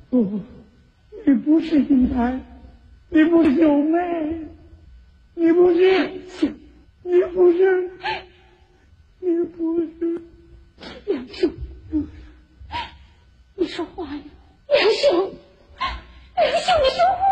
不，你不是一男，你不是九妹，你不是，你不是，你不是。 梁兄，你说话呀，梁兄，梁兄，你说话。